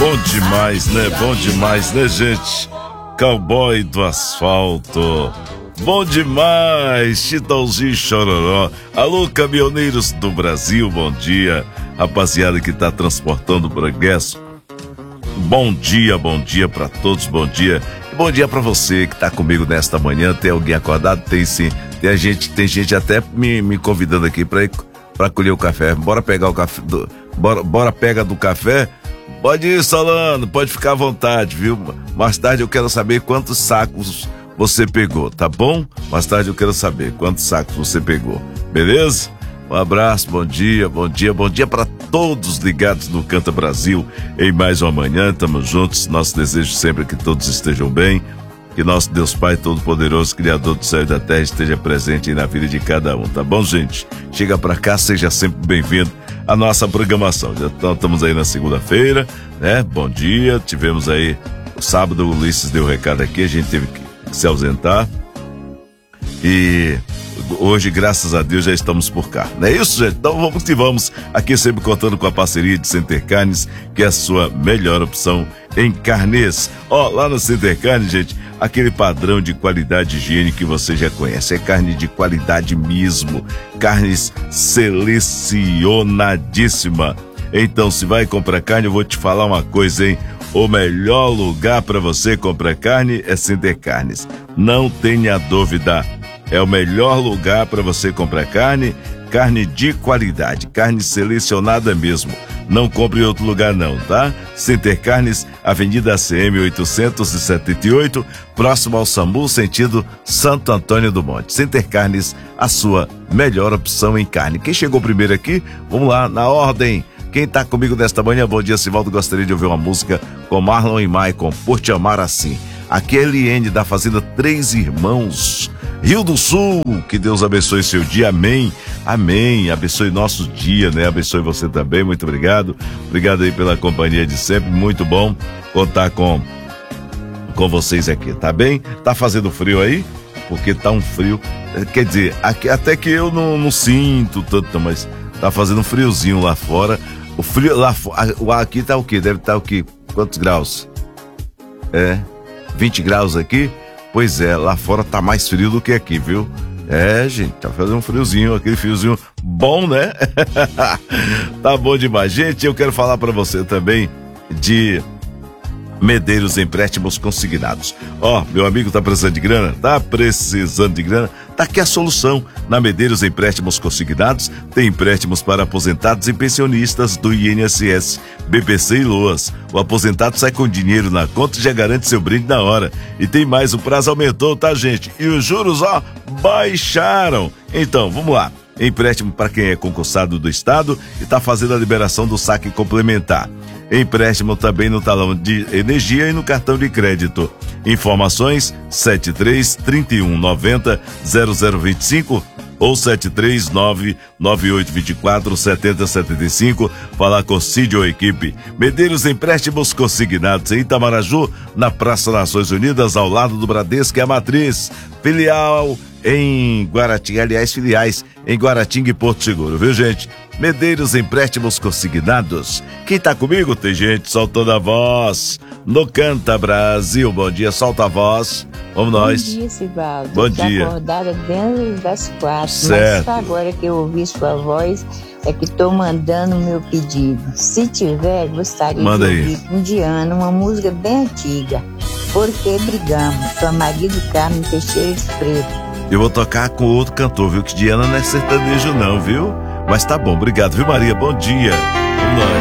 Bom demais, né, gente? Cowboy do asfalto. Bom demais, Chitãozinho Chororó. Alô, caminhoneiros do Brasil, bom dia. Rapaziada que tá transportando o progresso. Bom dia pra todos, bom dia. E bom dia pra você que tá comigo nesta manhã. Tem alguém acordado? Tem sim. Tem gente até me convidando aqui pra colher o café. Bora pegar o café, bora pega do café. Pode ir, Solano, pode ficar à vontade, viu? Mais tarde eu quero saber quantos sacos você pegou, tá bom? Mais tarde eu quero saber quantos sacos você pegou, beleza? Um abraço, bom dia para todos ligados no Canta Brasil em mais uma manhã, tamo juntos, nosso desejo sempre é que todos estejam bem, que nosso Deus Pai Todo-Poderoso, Criador do céu e da terra, esteja presente aí na vida de cada um, tá bom, gente? Chega pra cá, seja sempre bem-vindo à nossa programação, já estamos aí na segunda-feira, né? Bom dia, tivemos aí o sábado, o Ulisses deu o recado aqui, a gente teve que se ausentar e hoje, graças a Deus, já estamos por cá, não é isso, gente? Então vamos aqui sempre contando com a parceria de Center Carnes, que é a sua melhor opção em carnes. Lá no Center Carnes, gente, aquele padrão de qualidade e higiene que você já conhece, é carne de qualidade mesmo, carnes selecionadíssima. Então, se vai comprar carne, eu vou te falar uma coisa, hein? O melhor lugar para você comprar carne é Center Carnes. Não tenha dúvida. É o melhor lugar para você comprar carne de qualidade, carne selecionada mesmo. Não compre em outro lugar não, tá? Center Carnes, Avenida ACM 878, próximo ao SAMU, sentido Santo Antônio do Monte. Center Carnes, a sua melhor opção em carne. Quem chegou primeiro aqui? Vamos lá, na ordem. Quem tá comigo nesta manhã, bom dia, Sivaldo, gostaria de ouvir uma música com Marlon e Maicon, Por Te Amar Assim. Aqui é Eliene, da Fazenda Três Irmãos, Rio do Sul. Que Deus abençoe seu dia, amém, amém, abençoe nosso dia, né, abençoe você também, muito obrigado aí pela companhia de sempre, muito bom contar com vocês aqui, tá bem? Tá fazendo frio aí? Porque tá um frio, quer dizer, aqui, até que eu não sinto tanto, mas tá fazendo um friozinho lá fora. O frio lá fora, aqui tá o quê? Deve estar o quê? Quantos graus? 20 graus aqui? Pois é, lá fora tá mais frio do que aqui, viu? Gente, tá fazendo um friozinho, aquele friozinho bom, né? Tá bom demais. Gente, eu quero falar pra você também de Medeiros Empréstimos Consignados. Meu amigo tá precisando de grana? Tá precisando de grana? Tá aqui a solução. Na Medeiros Empréstimos Consignados tem empréstimos para aposentados e pensionistas do INSS, BPC e LOAS. O aposentado sai com dinheiro na conta e já garante seu brinde na hora. E tem mais, o prazo aumentou, tá, gente? E os juros, baixaram. Então, vamos lá. Empréstimo para quem é concursado do Estado e tá fazendo a liberação do saque complementar. Empréstimo também no talão de energia e no cartão de crédito. Informações 73-3190-0025 ou 739-9824-7075. Falar com Cid ou equipe. Medeiros Empréstimos Consignados em Itamaraju, na Praça Nações Unidas, ao lado do Bradesco, é a matriz. Filial em Guaratinga, aliás, filiais em Guaratinga e Porto Seguro, viu, gente? Medeiros Empréstimos Consignados. Quem tá comigo? Tem gente soltando a voz no Canta Brasil. Bom dia, solta a voz. Vamos nós. Bom dia, Sivaldo. Bom dia. Acordada dentro das 4, certo. Mas só agora que eu ouvi sua voz é que tô mandando o meu pedido. Se tiver, gostaria de ouvir com Diana uma música bem antiga. Por que brigamos? Sua marido Carmen Teixeira de Freitas. Eu vou tocar com outro cantor, viu? Que Diana não é sertanejo não, viu? Mas tá bom, obrigado, viu, Maria? Bom dia. Vamos nós.